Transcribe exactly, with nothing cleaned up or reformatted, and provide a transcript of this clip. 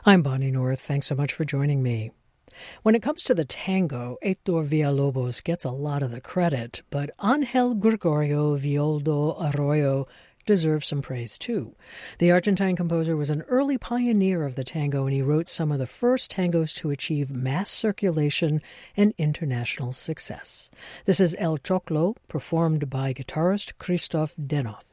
I'm Bonnie North. Thanks so much for joining me. When it comes to the tango, Héctor Villalobos gets a lot of the credit, but Ángel Gregorio Villoldo Arroyo deserves some praise too. The Argentine composer was an early pioneer of the tango, and he wrote some of the first tangos to achieve mass circulation and international success. This is El Choclo, performed by guitarist Christoph Denoth.